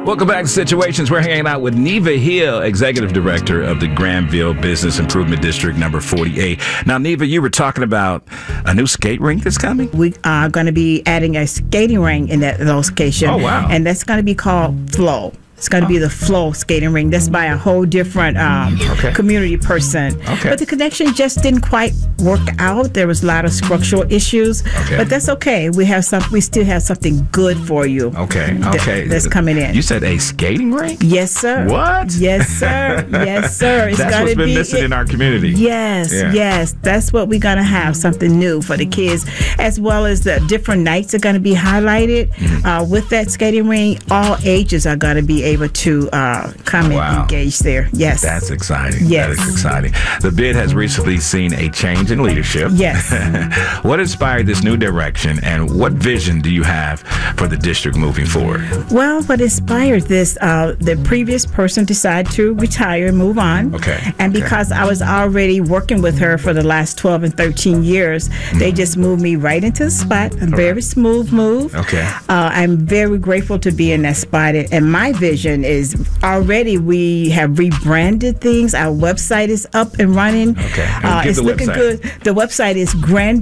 Welcome back to Situations. We're hanging out with Neva Hill, Executive Director of the Granville Business Improvement District number 48. Now, Neva, you were talking about a new skate rink that's coming? We are going to be adding a skating ring in that location. Oh, wow. And that's going to be called Flow. It's going to be the Flow skating ring. That's by a whole different community person. Okay. But the connection just didn't quite work out. There was a lot of structural issues. Okay. But that's okay. We still have something good for you. Okay. That's coming in. You said a skating rink? Yes, sir. What? Yes, sir. Yes, sir. It's That's what's been missing in our community. Yes, yes. That's what we're going to have, something new for the kids, as well as the different nights are going to be highlighted. With that skating ring, all ages are going to be able to come and engage there. Yes. That's exciting. Yes. That is exciting. The bid has recently seen a change in leadership. Yes. What inspired this new direction, and what vision do you have for the district moving forward? Well, what inspired this, the previous person decided to retire and move on. Okay. And because I was already working with her for the last 12 and 13 years, they just moved me right into the spot. A very smooth move. Okay. I'm very grateful to be in that spot. And my vision is already we have rebranded things. Our website is up and running. Okay. It's looking good. The website is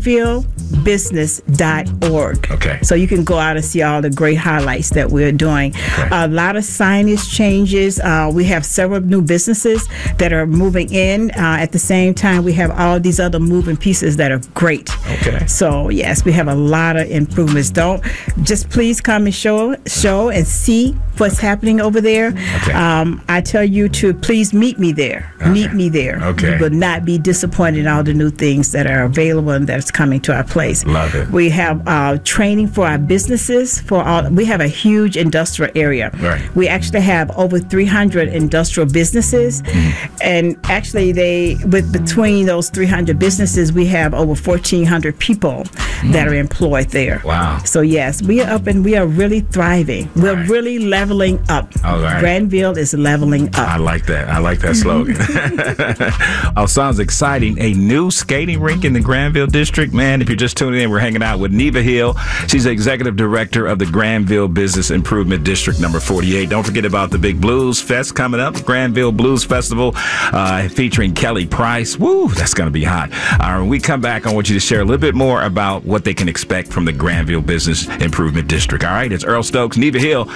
granvillebusiness.org. Okay. So you can go out and see all the great highlights that we're doing. Okay. A lot of signage changes. We have several new businesses that are moving in. At the same time, we have all these other moving pieces that are great. Okay. So yes, we have a lot of improvements. Just please come and show and see what's happening over there. Okay. I tell you to please meet me there. Okay. Meet me there. Okay. You will not be disappointed in all the new things that are available and that's coming to our place. Love it. We have training for our businesses. We have a huge industrial area. Right. We actually have over 300 industrial businesses, and actually between those 300 businesses, we have over 1,400 people that are employed there. Wow. So yes, we are up and we are really thriving. We're really leveling up. All right. Granville is leveling up. I like that. I like that slogan. Oh, sounds exciting. A new skating rink in the Granville district. Man, if you're just tuning in, we're hanging out with Neva Hill. She's the Executive Director of the Granville Business Improvement District number 48. Don't forget about the big Blues Fest coming up, Granville Blues Festival, featuring Kelly Price. Woo, that's going to be hot. When we come back, I want you to share a little bit more about what they can expect from the Granville Business Improvement District. All right, it's Earl Stokes, Neva Hill.